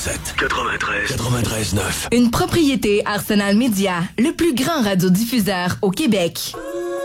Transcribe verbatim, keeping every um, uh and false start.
sept, quatre-vingt-treize, quatre-vingt-treize neuf. Une propriété Arsenal Média, le plus grand radiodiffuseur au Québec.